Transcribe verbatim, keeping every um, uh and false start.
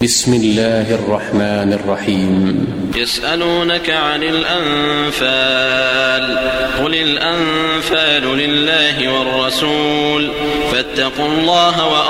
بسم الله الرحمن الرحيم. يسألونك عن الأنفال قل الأنفال لله والرسول فاتقوا الله وأطيعوا